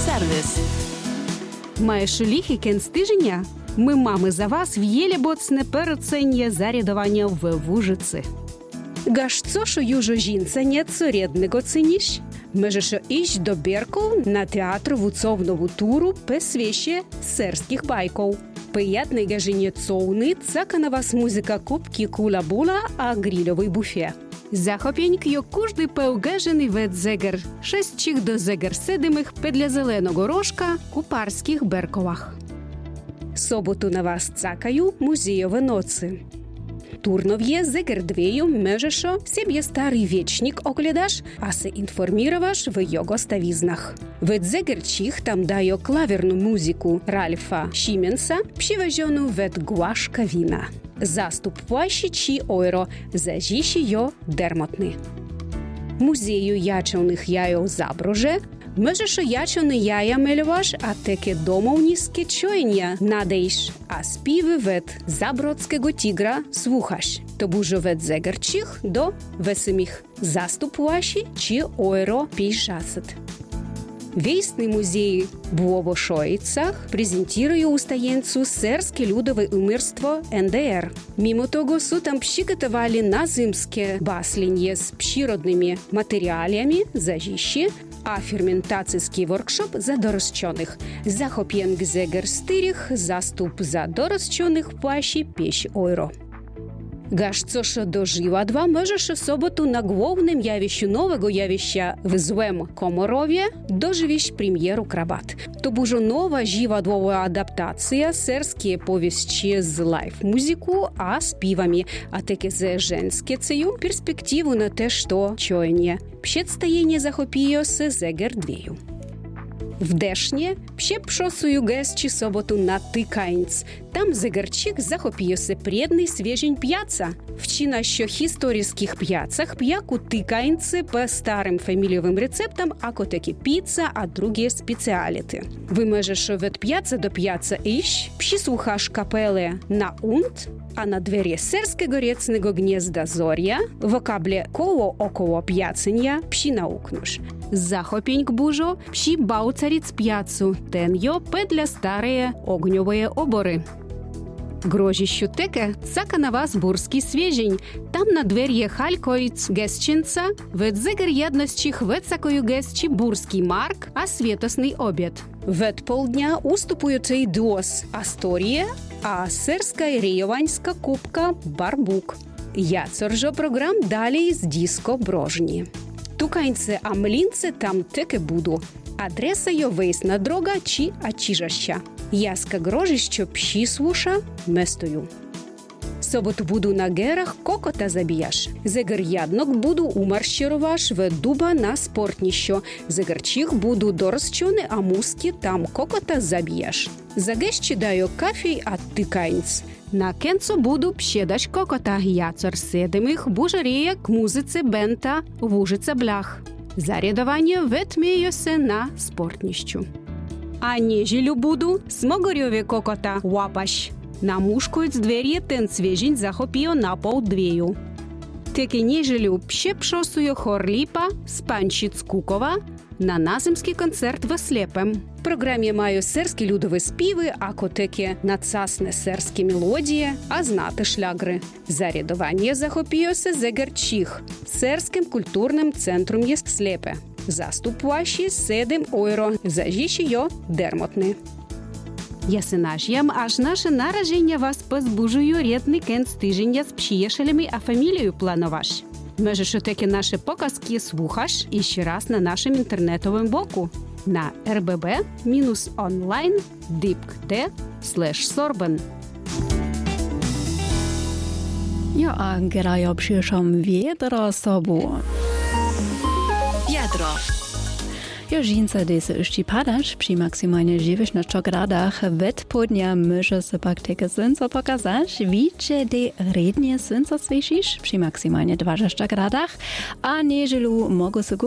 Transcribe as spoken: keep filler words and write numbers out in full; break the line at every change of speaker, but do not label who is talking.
сервіс. Маєш ліхи кінець тижня? Ми mamy za was wiele mocne переоцінення зарядування в Вужиці. Gaz co, що южо жінця nieco рідного ціниш? Можеш іść до Берков на театр вуцовного туру посвящення серських байков. Приятний гажині цовни, цака на вас музика кубки кула-була, а грильовий буфет. Захопіньк йо кожний певгежений вид зегер, шестчих до зегер седимих педля зеленого рожка купарських Берковах. Соботу на вас цакаю музеєві ноці. Турнов'є зегер двею межешо себе старий вічник оглядаш, а се інформіроваш в його ставізнах. Вид зегерчих там даю клаверну музику Ральфа Шіменса, привезену від Гуашка Віна. Заступ плащі чи ойро, зажіші йо дермотни. Музею ячовних яйов заброже, можешо ячовне яя мельваш, а теке домовніське чоєння надейш, а співи від забродського тігра слухаш. То бужо від зегерчих до весеміх. Заступ плащі чи ойро п'ятдесят. Вейсний музей в Шоїцах презентує устаєнцу серське людове умирство ен де ер. Мимо того, су там приготовили назимське басління з природними матеріалями, зажищі, а ферментаційний воркшоп за доросчених. Захоп'єнг зегер стирих, заступ за доросчених плащі п'ять ойро. Gaz co, що до Żywa два możesz sobotu na głównym jawiściu nowego jawiścia w Złym Komorowie dożywić premieru Krabat. To dużo nowa Żywa dwowa adaptacja serskie powieści z live muzyku, a z piwami, a takie ze żeńskie ceju perspektywu na te, što czojenie. Przedstawienie zachopiło se zeger dwieju. W Desznie przeprzosują gości sobotu na Tykańc. Tam zegarczyk zachopuje się predny świeżeń piaca. Wcina się historycznych piacach piaku Tykańcy po starym familiowym receptam, ako takie pizza, a drugie specjality. Wy możesz od piaca do piaca iść, przysłuchasz kapelę na unt, a na dwerie serskiego riecnego gniezda Zorja wokable koło około piacenia przinauknusz. Захопіньк бужо пші бауцаріць п'яцу, тен йо педля стареє огньової обори. Грожіщу теке цака на вас бурський свіжень. Там на двер'є халькоїць гесчинца, вед зигер єдностчих вецакою гесчі бурський марк, а світосний обід. Вед полдня уступуючий дуос Асторія, а серська і рейованська кубка Барбук. Яцоржо програм далі з диско Брожні. Tukańce a mlince tam teke budu. Adresa jo wejsna droga чи Ачижаща. Jaska grožišćo psi sluša, mestoju. Sobotu budu na gerach kokota zabijaš. Zegar jadnog budu umarščerovaš v duba na sportnišćo. Zegarčih budu dorosčone, a muski tam kokota zabijaš. Zagešći dajo kafej a tykańc. Na kęcu budu psiedać kokota, jacor sedemych bużereje k muzyce benta Вужиця Блях. Зарядування ветміє се на спортніщу. А нежелю буду смогорьове kokota łapać. Na muszkojc dwerje ten свежень захопіо на полдвею. Теке нежелю przeprzosuje Хорліпа з Панчиц Кукова на назимський концерт в Слепем. В програмі маю серські людові співи, а котеки нацасне серські мелодії, а знати шлягри. Зарядування захопіося зегарчих. Серським культурним центром є Слепе. Заступ ваші седем ойро, зажіші йо дермотни. Ясенаж'ям, аж наше нараження вас позбужую рідний кінець тижня з przyjacielami, а фамілію плануваш. Можеш отеки наші показки слухаш і ще раз на нашому інтернетовому боку на ер бе бе онлайн точка ді слеш сорбен.
Ja, a grają przyszłam wiedro sobu.
Wiedro.
Jo žinca dese išči padaš pri maksimalne živišnočo gradach ved podnia može se pak teke synco pokazaš, víče de rednie synco svešiš pri maksimalne dvadeset gradach, a neželu mogu se